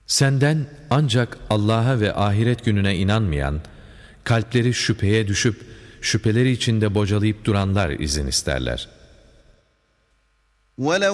Senden ancak Allah'a ve ahiret gününe inanmayan, kalpleri şüpheye düşüp şüpheleri içinde bocalayıp duranlar izin isterler.